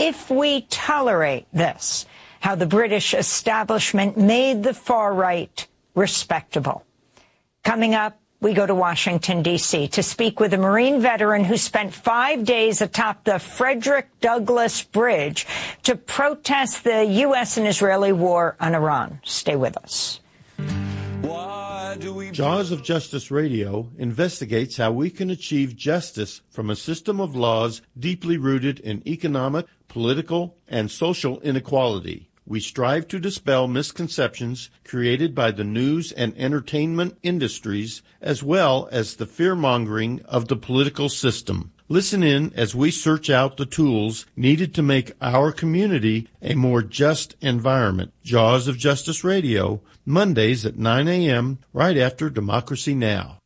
if we tolerate this, how the British establishment made the far right respectable. Coming up, we go to Washington, D.C. to speak with a Marine veteran who spent 5 days atop the Frederick Douglass Bridge to protest the U.S. and Israeli war on Iran. Stay with us. Jaws of Justice Radio investigates how we can achieve justice from a system of laws deeply rooted in economic, political, and social inequality. We strive to dispel misconceptions created by the news and entertainment industries, as well as the fear-mongering of the political system. Listen in as we search out the tools needed to make our community a more just environment. Jaws of Justice Radio, Mondays at 9 a.m., right after Democracy Now!